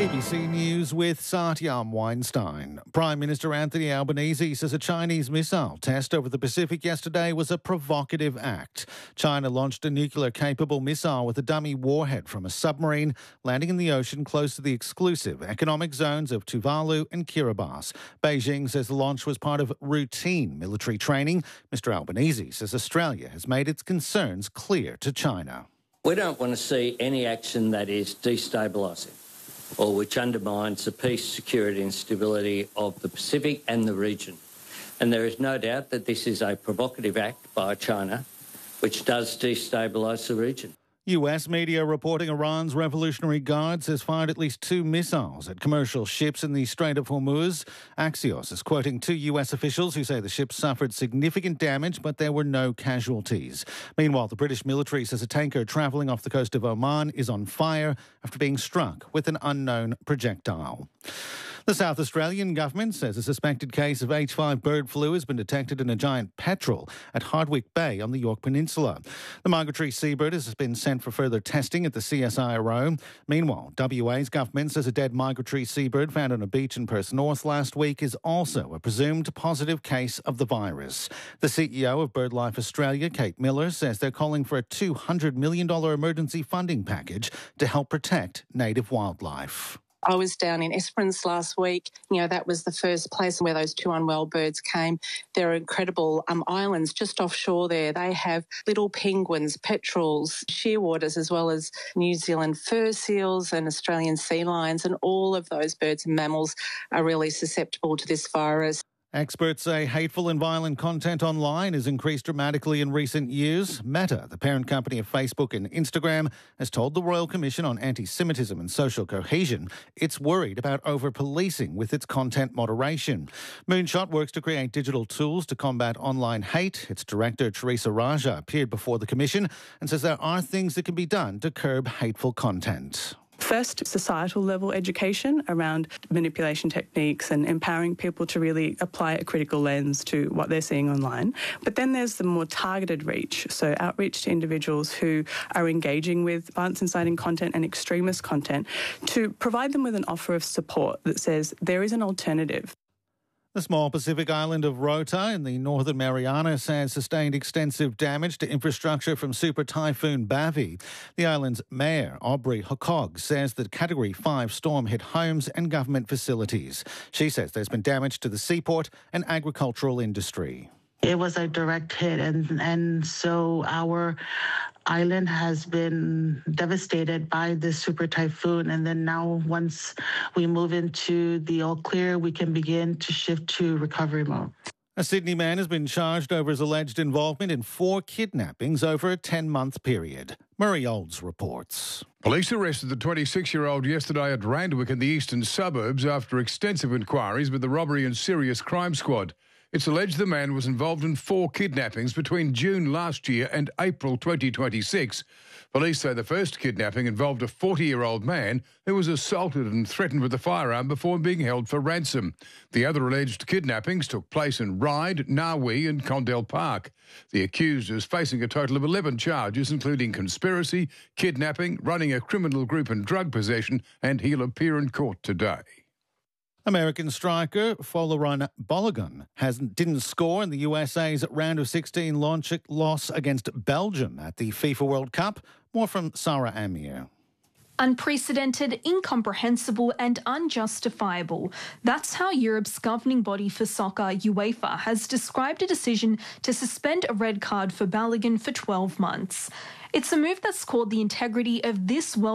ABC News with Satyam Weinstein. Prime Minister Anthony Albanese says a Chinese missile test over the Pacific yesterday was a provocative act. China launched a nuclear-capable missile with a dummy warhead from a submarine, landing in the ocean close to the exclusive economic zones of Tuvalu and Kiribati. Beijing says the launch was part of routine military training. Mr Albanese says Australia has made its concerns clear to China. We don't want to see any action that is destabilising or which undermines the peace, security and stability of the Pacific and the region. And there is no doubt that this is a provocative act by China which does destabilise the region. US media reporting Iran's Revolutionary Guards has fired at least 2 missiles at commercial ships in the Strait of Hormuz. Axios is quoting 2 US officials who say the ships suffered significant damage, but there were no casualties. Meanwhile, the British military says a tanker travelling off the coast of Oman is on fire after being struck with an unknown projectile. The South Australian government says a suspected case of H5 bird flu has been detected in a giant petrel at Hardwick Bay on the Yorke Peninsula. The migratory seabird has been sent for further testing at the CSIRO. Meanwhile, WA's government says a dead migratory seabird found on a beach in Perth North last week is also a presumed positive case of the virus. The CEO of BirdLife Australia, Kate Miller, says they're calling for a $200 million emergency funding package to help protect native wildlife. I was down in Esperance last week. That was the first place where those 2 unwell birds came. There are incredible islands just offshore there. They have little penguins, petrels, shearwaters, as well as New Zealand fur seals and Australian sea lions. And all of those birds and mammals are really susceptible to this virus. Experts say hateful and violent content online has increased dramatically in recent years. Meta, the parent company of Facebook and Instagram, has told the Royal Commission on Anti-Semitism and Social Cohesion it's worried about over-policing with its content moderation. Moonshot works to create digital tools to combat online hate. Its director, Teresa Raja, appeared before the Commission and says there are things that can be done to curb hateful content. First, societal level education around manipulation techniques and empowering people to really apply a critical lens to what they're seeing online. But then there's the more targeted reach, so outreach to individuals who are engaging with violence-inciting content and extremist content to provide them with an offer of support that says there is an alternative. The small Pacific island of Rota in the northern Marianas has sustained extensive damage to infrastructure from Super Typhoon Bavi. The island's mayor, Aubrey Hokog, says the Category 5 storm hit homes and government facilities. She says there's been damage to the seaport and agricultural industry. It was a direct hit, and so our island has been devastated by this super typhoon. And then now, once we move into the all clear, we can begin to shift to recovery mode. A Sydney man has been charged over his alleged involvement in 4 kidnappings over a 10-month period. Murray Olds reports. Police arrested the 26-year-old yesterday at Randwick in the eastern suburbs after extensive inquiries with the Robbery and Serious Crime Squad. It's alleged the man was involved in 4 kidnappings between June last year and April 2026. Police say the first kidnapping involved a 40-year-old man who was assaulted and threatened with a firearm before being held for ransom. The other alleged kidnappings took place in Ryde, Narwee and Condell Park. The accused is facing a total of 11 charges, including conspiracy, kidnapping, running a criminal group and drug possession, and he'll appear in court today. American striker Folarin Balogun didn't score in the USA's round of 16 loss against Belgium at the FIFA World Cup. More from Sarah Amir. Unprecedented, incomprehensible and unjustifiable. That's how Europe's governing body for soccer, UEFA, has described a decision to suspend a red card for Balogun for 12 months. It's a move that's called the integrity of this World